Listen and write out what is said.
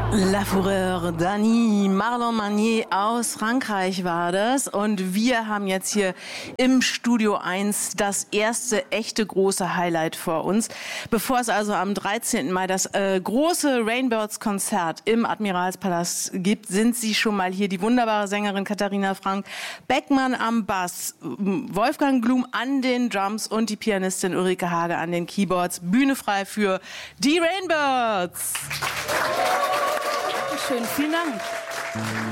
La Fureur d'Annie, Marlon Manier aus Frankreich war das. Und wir haben jetzt hier im Studio 1 das erste echte große Highlight vor uns. Bevor es also am 13. Mai das große Rainbirds-Konzert im Admiralspalast gibt, sind sie schon mal hier. Die wunderbare Sängerin Katharina Frank-Beckmann am Bass, Wolfgang Glum an den Drums und die Pianistin Ulrike Hage an den Keyboards. Bühne frei für die Rainbirds. Schön, vielen Dank.